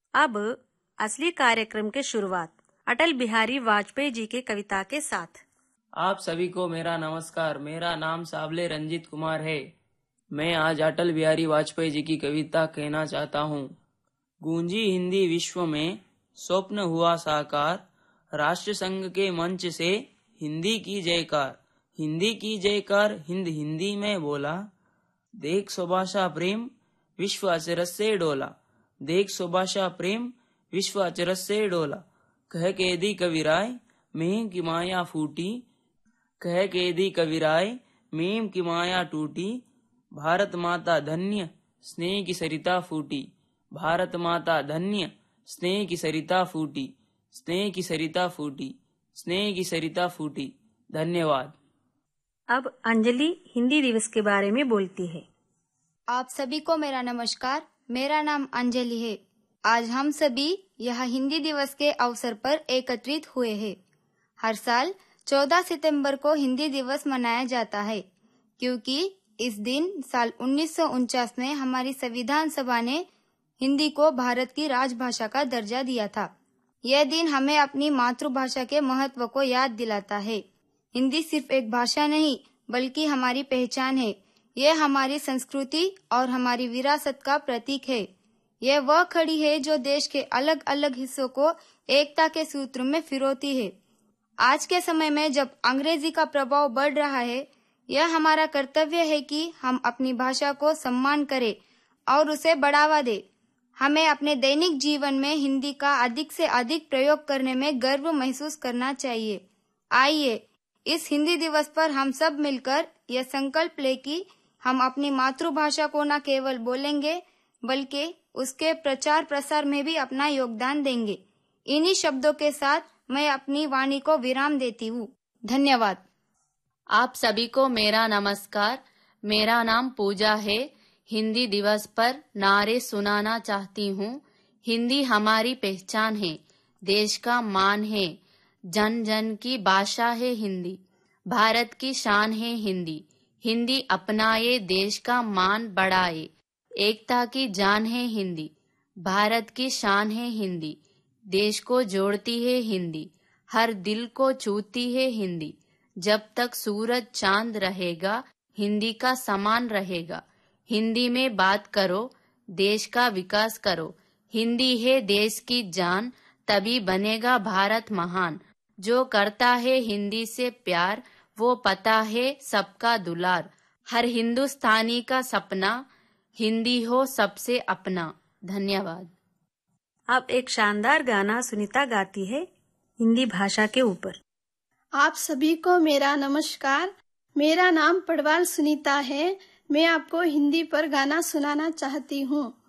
अब असली कार्यक्रम की शुरुआत अटल बिहारी वाजपेयी जी के कविता के साथ। आप सभी को मेरा नमस्कार। मेरा नाम साबले रंजीत कुमार है। मैं आज अटल बिहारी वाजपेयी जी की कविता कहना चाहता हूँ। गूंजी हिंदी विश्व में, स्वप्न हुआ साकार, राष्ट्र संघ के मंच से हिंदी की जयकार। हिंदी की जयकार हिंद हिंदी में बोला, देख स्वभाषा प्रेम विश्व अचरज से डोला। देख स्वभाषा प्रेम विश्व अचरज से डोला। कह के दी कविराय मेम की माया फूटी। कह के दी कविराय मेम की माया टूटी। भारत माता धन्य स्नेह की सरिता फूटी। भारत माता धन्य स्नेह की सरिता फूटी। स्नेह की सरिता फूटी। स्नेह की सरिता फूटी। धन्यवाद। अब अंजलि हिंदी दिवस के बारे में बोलती है। आप सभी को मेरा नमस्कार। मेरा नाम अंजलि है। आज हम सभी यह हिंदी दिवस के अवसर पर एकत्रित हुए हैं। हर साल 14 सितंबर को हिंदी दिवस मनाया जाता है, क्योंकि इस दिन साल 1949 में हमारी संविधान सभा ने हिंदी को भारत की राजभाषा का दर्जा दिया था। यह दिन हमें अपनी मातृभाषा के महत्व को याद दिलाता है। हिंदी सिर्फ एक भाषा नहीं, बल्कि हमारी पहचान है। यह हमारी संस्कृति और हमारी विरासत का प्रतीक है। यह वह कड़ी है जो देश के अलग अलग हिस्सों को एकता के सूत्र में पिरोती है। आज के समय में जब अंग्रेजी का प्रभाव बढ़ रहा है, यह हमारा कर्तव्य है कि हम अपनी भाषा को सम्मान करें और उसे बढ़ावा दें। हमें अपने दैनिक जीवन में हिंदी का अधिक से अधिक प्रयोग करने में गर्व महसूस करना चाहिए। आइए इस हिंदी दिवस पर हम सब मिलकर यह संकल्प लें कि हम अपनी मातृभाषा को न केवल बोलेंगे, बल्कि उसके प्रचार प्रसार में भी अपना योगदान देंगे। इन्हीं शब्दों के साथ मैं अपनी वाणी को विराम देती हूँ। धन्यवाद। आप सभी को मेरा नमस्कार। मेरा नाम पूजा है। हिंदी दिवस पर नारे सुनाना चाहती हूँ। हिंदी हमारी पहचान है, देश का मान है, जन जन की भाषा है हिंदी, भारत की शान है हिंदी। हिंदी अपनाए देश का मान बढ़ाए, एकता की जान है हिंदी, भारत की शान है हिंदी, देश को जोड़ती है हिंदी, हर दिल को छूती है हिंदी। जब तक सूरज चांद रहेगा, हिंदी का समान रहेगा। हिंदी में बात करो, देश का विकास करो। हिंदी है देश की जान, तभी बनेगा भारत महान। जो करता है हिंदी से प्यार, वो पता है सबका दुलार। हर हिंदुस्तानी का सपना, हिंदी हो सबसे अपना। धन्यवाद। अब एक शानदार गाना सुनीता गाती है हिंदी भाषा के ऊपर। आप सभी को मेरा नमस्कार। मेरा नाम पड़वाल सुनीता है। मैं आपको हिंदी पर गाना सुनाना चाहती हूँ।